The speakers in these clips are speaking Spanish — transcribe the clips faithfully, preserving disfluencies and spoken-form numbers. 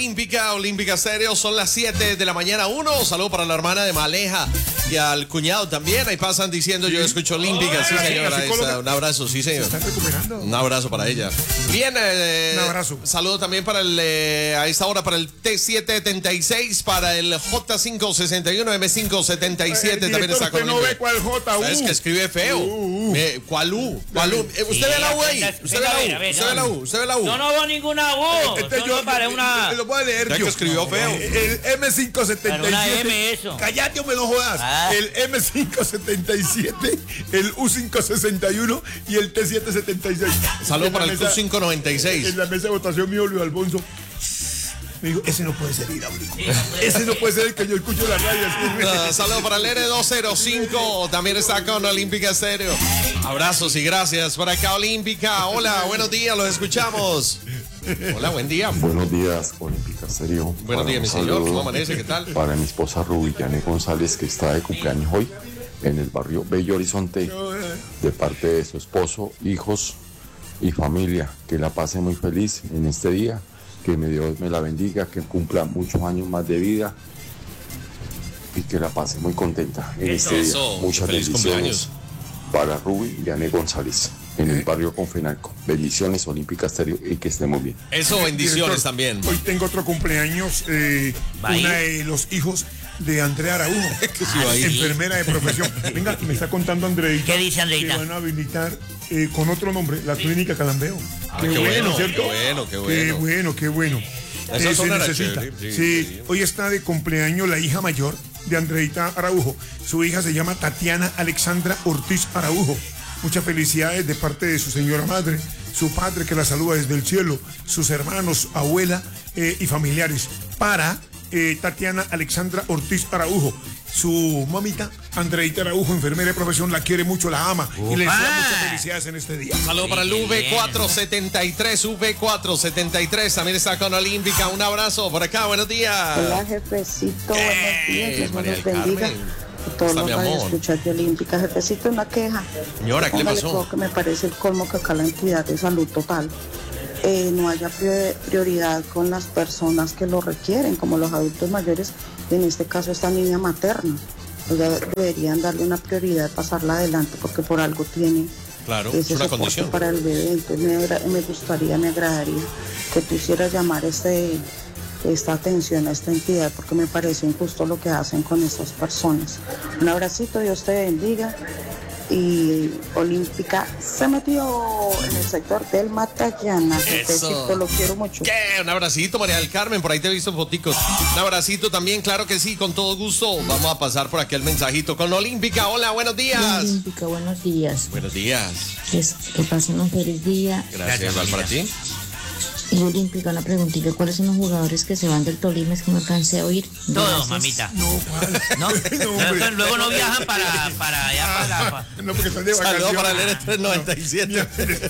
Olímpica, Olímpica Stereo, son las siete de la mañana. Uno, saludo para la hermana de Maleja y al cuñado también. Ahí pasan diciendo yo escucho Olímpica. Sí, señora. Esa, un abrazo, sí, señor. Se está recuperando. Un abrazo para ella. Bien, eh, un abrazo. Saludo también para el, eh, a esta hora para el T siete setenta y seis, para el J cinco sesenta y uno, M cinco setenta y siete. Eh, también está con no ve cuál J, U. Es que escribe feo. Uh, uh. Eh, ¿Cuál U? ¿Cuál U? Eh, ¿Usted Sí, ve la U ahí? venga, ¿Usted venga, ve venga, la U? venga, ¿Usted ve la U? ¿Usted ve la U? Yo no veo ninguna U. Este Eso yo, no parece una... eh, lo voy a leer Ya yo. que escribió feo. El M cinco setenta y siete. Pero una M eso. Cállate o me lo jodas. Ah. El M cinco setenta y siete, el U cinco sesenta y uno y el T siete setenta y seis. Saludos En para la el mesa- Q cinco noventa y seis. En la mesa de votación mío, Luis Alfonso. Me dijo, ese no puede ser hidráulico. Ese no puede ser el que yo escucho en la radio. Uh, saludos para el N doscientos cinco. También está con Olímpica Stereo. Abrazos y gracias por acá, Olímpica. Hola, buenos días, los escuchamos. Hola, buen día. Buenos días, Olímpica Stereo. Buenos Para días, mi un señor. saludo ¿Cómo amanece? ¿Qué tal? Para mi esposa Rubillane González, que está de cumpleaños hoy en el barrio Bello Horizonte, de parte de su esposo, hijos y familia. Que la pase muy feliz en este día. Que me Dios me la bendiga, que cumpla muchos años más de vida y que la pase muy contenta en este día. Eso, Muchas feliz bendiciones para Ruby y Ane González en el barrio Confenalco. Bendiciones, Olímpica Stereo, y que estén muy bien. Eso, bendiciones Director, también. Hoy tengo otro cumpleaños, eh, ¿Va a ir? una de los hijos de Andrea Araújo, sí va a ir. enfermera de profesión. Venga, me está contando Andreita. ¿Qué dice Andreita? Que van a habilitar eh, con otro nombre, la clínica Calambeo. Ah, qué bueno, qué bueno, qué bueno. Qué bueno, qué bueno. Esa Eh, se zona era necesita. chévere, sí, Sí, sí. hoy está de cumpleaños la hija mayor de Andreita Araujo. Su hija se llama Tatiana Alexandra Ortiz Araujo. Muchas felicidades de parte de su señora madre, su padre que la saluda desde el cielo, sus hermanos, abuela eh, y familiares. Para eh, Tatiana Alexandra Ortiz Araujo. Su mamita, Andreita Araujo, enfermera de profesión, la quiere mucho, la ama y le desea Upa. muchas felicidades en este día. Saludos para el Sí, V bien. cuatrocientos setenta y tres, V cuatrocientos setenta y tres. También está con Olímpica. Un abrazo por acá, buenos días. Hola, jefecito, buenos días, Dios María nos del bendiga. Carmen. A todos Está los mi amor. radioescuchas de Olímpica. Jefecito, una queja. Señora, ¿qué le Póngale pasó? todo, que me parece el colmo que acá la entidad de salud total eh, no haya prior- prioridad con las personas que lo requieren, como los adultos mayores, y en este caso esta niña materna. O sea, deberían darle una prioridad, pasarla adelante, porque por algo tiene Claro, es ese una soporte condición. para el bebé. Entonces me, agra- me gustaría, me agradaría que tú hicieras llamar este, esta atención a esta entidad, porque me parece injusto lo que hacen con estas personas. Un abracito, Dios te bendiga. Y Olímpica se metió en el sector del Matallana. Jefecito, lo quiero mucho. ¿Qué? Un abracito, María del Carmen, por ahí te he visto foticos. Un abracito también, claro que sí, con todo gusto. Vamos a pasar por aquí el mensajito con Olímpica. Hola, buenos días. Olímpica, buenos días. Buenos días. Que, que pasen un feliz día. Gracias, Gracias, igual para ti. Y Olímpica, una preguntita. ¿Cuáles son los jugadores que se van del Tolima? Es que no alcancé a oír. Todos, Gracias. mamita. No, ¿cuál? ¿No? No, luego, hombre. luego no viajan para, para allá, para, para... No, porque están de Saludos vacaciones. para el N tres noventa y siete.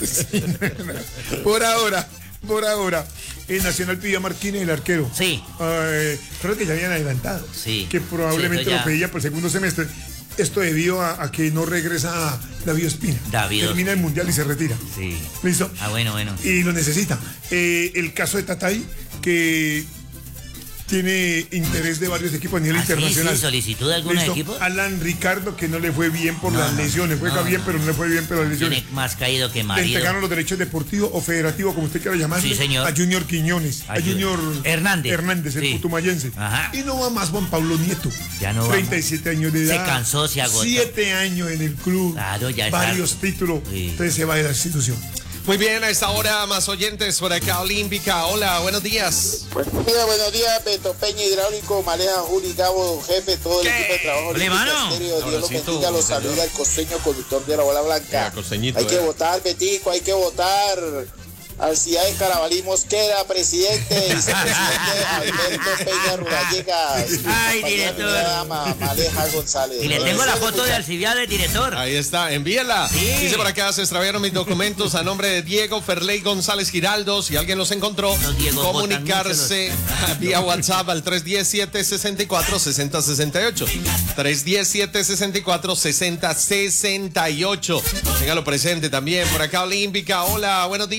Por ahora, por ahora. El Nacional pidió a Martínez, el arquero. Sí. Eh, creo que ya habían adelantado. Sí. Que probablemente Sí, eso ya. lo pedía por el segundo semestre. Esto debido a, a que no regresa David Ospina. David Termina el mundial y se retira. Sí. ¿Listo? Ah, bueno, bueno. Y lo necesita. Eh, el caso de Tatay, que tiene interés de varios equipos a nivel Ah, sí, internacional. sí, solicitud de algunos ¿Listo? equipos. Alan Ricardo, que no le fue bien por No, las no, lesiones. Juega no, bien, no. pero no le fue bien por las lesiones. Tiene más caído que Le marido. entregaron los derechos deportivos o federativos, como usted quiera llamarlo, Sí, señor. a Junior Quiñones, a, A Junior Hernández. Hernández, el Sí. putumayense. Ajá. Y no va más Juan Pablo Nieto. Ya no va treinta y siete años de Se edad. cansó, se agotó. siete años en el club. Claro, ya está. varios títulos. Sí. Entonces se va de la institución. Muy bien, a esta hora más oyentes por acá, Olímpica. Hola, buenos días. Buenos días, buenos días, Beto Peña Hidráulico, Maleja, Juli, Gabo, jefe, todo el ¿Qué? equipo de trabajo. Ole, Olímpica mano. Estéreo, Dios los Abracito, bendiga, los señor. saluda el costeño conductor de la bola blanca. Ya, costeñito, Hay que eh. votar, Betico, hay que votar. Alcida de Carabalí Mosquera, presidente, vicepresidente Alberto Peña Rudallegas. Ay, compañera director. primera dama, Maleja González. Y le tengo la foto de Alcibiades, director. Ahí está, envíela. Sí. Dice por acá, se extraviaron mis documentos a nombre de Diego Ferley González Giraldo. Si alguien los encontró, Los Diego comunicarse vía WhatsApp al tres uno cero, siete seis cuatro, seis cero seis ocho. tres uno cero, siete seis cuatro, seis cero seis ocho. Téngalo presente también. Por acá, Olímpica. Hola, buenos días.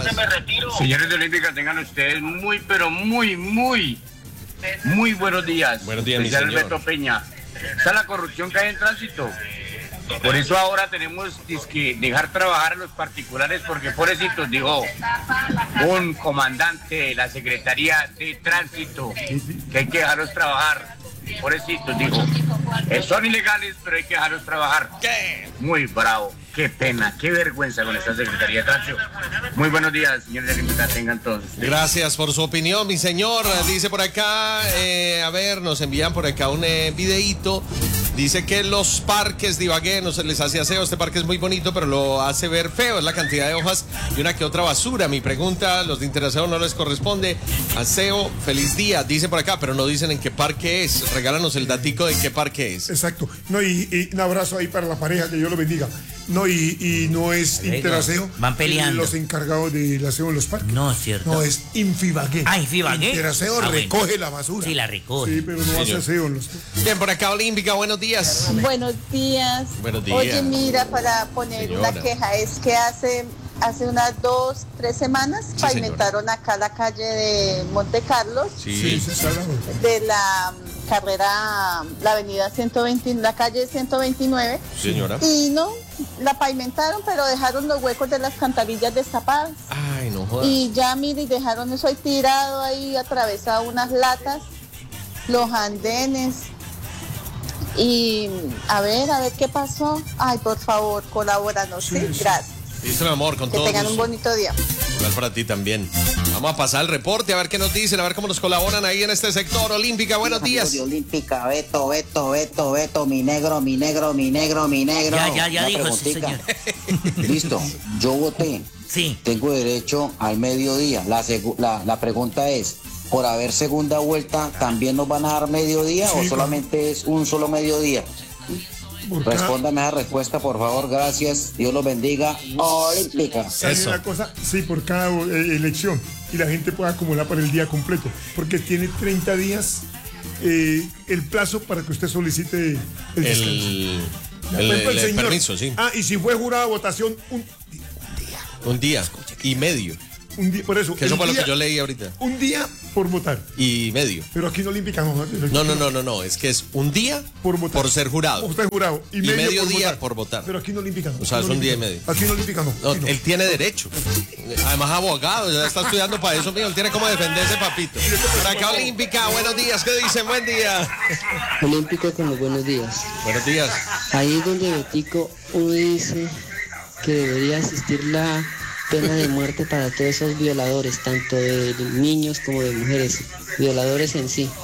Señores de Olímpica, tengan ustedes muy, pero muy, muy, muy buenos días. Buenos días, mi Especial señor. Beto Peña. Esa es la corrupción que hay en tránsito. Por eso ahora tenemos que dejar trabajar a los particulares, porque pobrecitos, dijo un comandante de la Secretaría de Tránsito, que hay que dejarlos trabajar. Pobrecitos, dijo. Eh, son ilegales, pero hay que dejarlos trabajar. ¿Qué? Muy bravo. Qué pena, qué vergüenza con esta Secretaría de Tránsito. Muy buenos días, señores de Olímpica, tengan todos. Gracias por su opinión, mi señor. Dice por acá, eh, a ver, nos envían por acá un eh, videíto. Dice que los parques de Ibagué no se les hace aseo. Este parque es muy bonito, pero lo hace ver feo. Es la cantidad de hojas y una que otra basura. Mi pregunta, los de Interaseo no les corresponde. Aseo, feliz día. Dice por acá, pero no dicen en qué parque es. Regálanos el datico de qué parque es. Exacto. No, y, y un abrazo ahí para la pareja, que Dios lo bendiga. No, y, y no es Correcto. Interaseo. Van peleando. Los encargados del aseo en los parques. No, es cierto. No, es Infibagué. Ah, Infibagué. Interaseo Ah, bueno. recoge la basura. Sí, la recoge. Sí, pero no hace Señor. aseo en los. Bien, por acá, Olímpica, buenos días. Buenos días. Buenos días. Oye, mira, para poner Señora. una queja, es que hace, hace unas dos, tres semanas Sí, pavimentaron acá la calle de Monte Carlos, Sí. sí, salado. de la mm, carrera, la avenida ciento veinte, la calle ciento veintinueve, Señora. y no, la pavimentaron, pero dejaron los huecos de las cantarillas destapadas. Ay, no jodas. Y ya, mire, y dejaron eso ahí tirado, ahí atravesado unas latas, los andenes. Y a ver, a ver qué pasó. Ay, por favor, colabóranos, ¿sí? Gracias. Listo, mi amor, con Que todo tengan un gusto. bonito día. Igual para ti también. Vamos a pasar el reporte, a ver qué nos dicen, a ver cómo nos colaboran ahí en este sector. Olímpica, buenos días. De Olímpica, Beto, Beto, Beto, Beto, mi negro, mi negro, mi negro, mi negro. Ya, ya, ya Una dijo, sí, preguntita. señor. Listo, yo voté. Sí. Tengo derecho al mediodía. La, segu- la, la pregunta es, ¿por haber segunda vuelta también nos van a dar mediodía o Sí, solamente es un solo mediodía? Por cada- Respóndame esa respuesta, por favor, gracias. Dios los bendiga. Olímpica. ¿Sabe Eso. una cosa? Sí, por cada eh, elección. Y la gente puede acumular para el día completo. Porque tiene treinta días eh, el plazo para que usted solicite el descanso. El, Por el, ejemplo, el señor- permiso, sí. Ah, y si fue jurada votación, un, Un día y medio. un día, por eso. Que eso el fue lo día- que yo leí ahorita. Un día por votar. Y medio. Pero aquí en Olímpica no. No, no, no, no, no. Es que es un día Por votar. por ser jurado. Usted es jurado. Y, Y medio, medio por día votar. por votar. Pero aquí en Olímpica no. O sea, Aquí es en un día y Olímpica- medio. Aquí en Olímpica no. No, aquí no. él tiene derecho. Además, abogado, ya está estudiando para eso, mío. Él tiene como defenderse, papito. Por acá, Olímpica, buenos días. ¿Qué dicen? Buen día. Olímpico con los buenos días. Buenos días. Ahí es donde Betico uno dice que debería existir la pena de muerte para todos esos violadores, tanto de niños como de mujeres, violadores en sí.